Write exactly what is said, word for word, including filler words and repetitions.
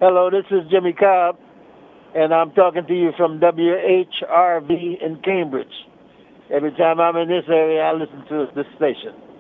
Hello, this is Jimmy Cobb, and I'm talking to you from W H R V in Cambridge. Every time I'm in this area, I listen to this station.